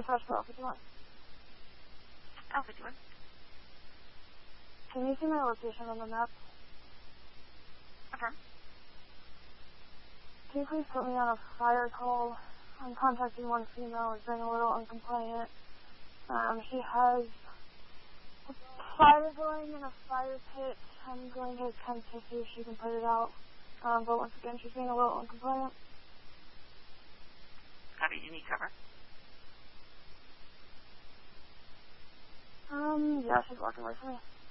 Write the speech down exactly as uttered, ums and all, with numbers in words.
dispatch for Alpha fifty-one. Alpha fifty-one. Can you see my location on the map? Affirm. Can you please put me on a fire call? I'm contacting one female who's being a little uncompliant. Um, she has a fire going in a fire pit. I'm going to attempt to see if she can put it out. Um, but once again, she's being a little uncompliant. Copy, you need cover? Um, yeah, she's walking away from me.